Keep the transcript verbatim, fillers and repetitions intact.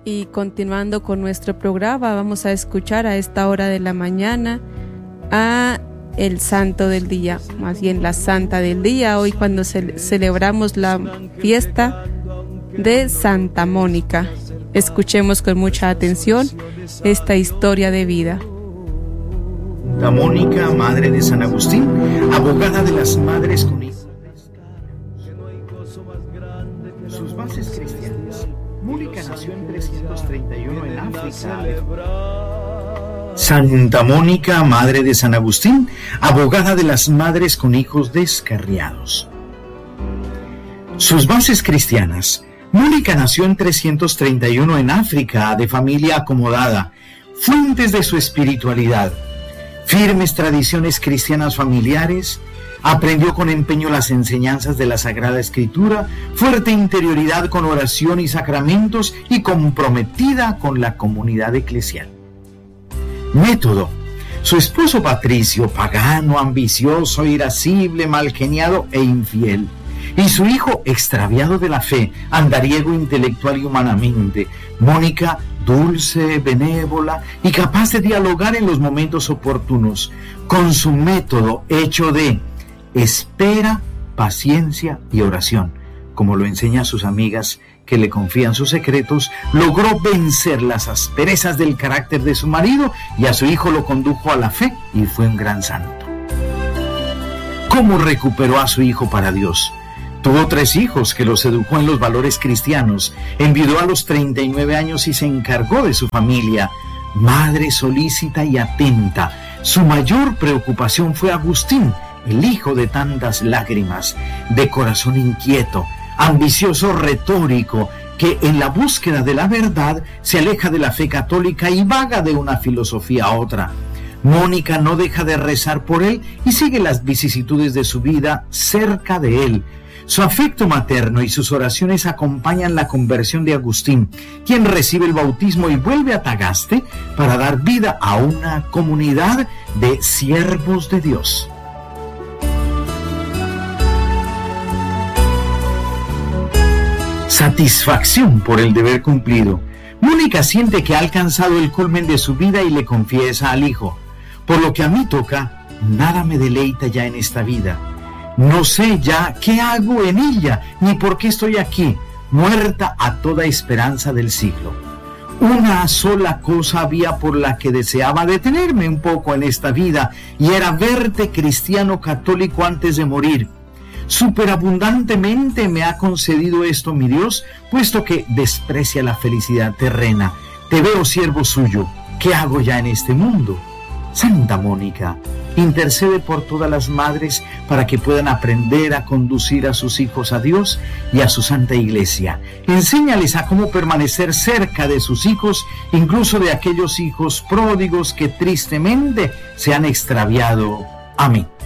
Y continuando con nuestro programa, vamos a escuchar a esta hora de la mañana a el santo del día, más bien la santa del día, hoy cuando ce- celebramos la fiesta de Santa Mónica. Escuchemos con mucha atención esta historia de vida. Santa Mónica, madre de San Agustín, abogada de las madres con hijos. Sus bases cristianas. Mónica nació en trescientos treinta y uno en África. Santa Mónica, madre de San Agustín, abogada de las madres con hijos descarriados. Sus bases cristianas. Mónica nació en trescientos treinta y uno en África, de familia acomodada, fuentes de su espiritualidad, firmes tradiciones cristianas familiares. Aprendió con empeño las enseñanzas de la Sagrada Escritura, fuerte interioridad con oración y sacramentos y comprometida con la comunidad eclesial. Método. Su esposo Patricio, pagano, ambicioso, irascible, malgeniado e infiel. Y su hijo, extraviado de la fe, andariego intelectual y humanamente. Mónica, dulce, benévola y capaz de dialogar en los momentos oportunos, con su método hecho de espera, paciencia y oración. Como lo enseñan sus amigas que le confían sus secretos, logró vencer las asperezas del carácter de su marido y a su hijo lo condujo a la fe y fue un gran santo. ¿Cómo recuperó a su hijo para Dios? Tuvo tres hijos que los educó en los valores cristianos, enviudó a los treinta y nueve años y se encargó de su familia. Madre solícita y atenta, su mayor preocupación fue Agustín, el hijo de tantas lágrimas, de corazón inquieto, ambicioso, retórico, que en la búsqueda de la verdad se aleja de la fe católica y vaga de una filosofía a otra. Mónica no deja de rezar por él y sigue las vicisitudes de su vida cerca de él. Su afecto materno y sus oraciones acompañan la conversión de Agustín, quien recibe el bautismo y vuelve a Tagaste para dar vida a una comunidad de siervos de Dios. Satisfacción por el deber cumplido. Mónica siente que ha alcanzado el culmen de su vida y le confiesa al hijo: por lo que a mí toca, nada me deleita ya en esta vida. No sé ya qué hago en ella, ni por qué estoy aquí, muerta a toda esperanza del siglo. Una sola cosa había por la que deseaba detenerme un poco en esta vida, y era verte cristiano católico antes de morir. Superabundantemente me ha concedido esto mi Dios, puesto que desprecia la felicidad terrena. Te veo siervo suyo. ¿Qué hago ya en este mundo? Santa Mónica, intercede por todas las madres para que puedan aprender a conducir a sus hijos a Dios y a su Santa Iglesia. Enséñales a cómo permanecer cerca de sus hijos, incluso de aquellos hijos pródigos que tristemente se han extraviado. Amén.